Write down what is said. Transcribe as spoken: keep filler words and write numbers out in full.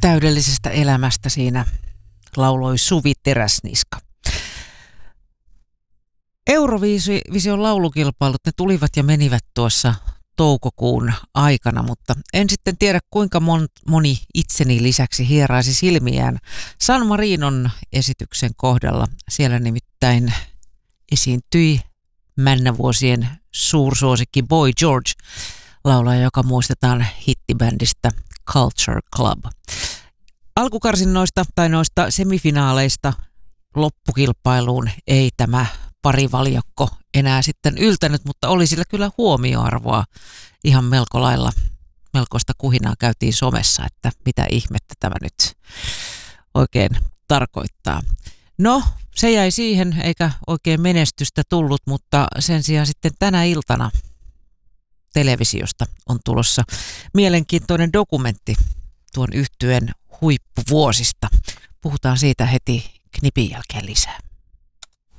täydellisestä elämästä siinä lauloi Suvi Teräsniska. Eurovision laulukilpailut, ne tulivat ja menivät tuossa toukokuun aikana, mutta en sitten tiedä kuinka mon, moni itseni lisäksi hieraisi silmiään San Marinon esityksen kohdalla. Siellä nimittäin esiintyi männävuosien suursuosikki Boy George, laulaja, joka muistetaan hittibändistä Culture Club. Alkukarsinnoista tai noista semifinaaleista loppukilpailuun ei tämä parivaljakko enää sitten yltänyt, mutta oli sillä kyllä huomioarvoa ihan melko lailla. Melkoista kuhinaa käytiin somessa, että mitä ihmettä tämä nyt oikein tarkoittaa. No, se jäi siihen, eikä oikein menestystä tullut, mutta sen sijaan sitten tänä iltana televisiosta on tulossa mielenkiintoinen dokumentti tuon yhtyeen huippuvuosista. Puhutaan siitä heti knipin jälkeen lisää.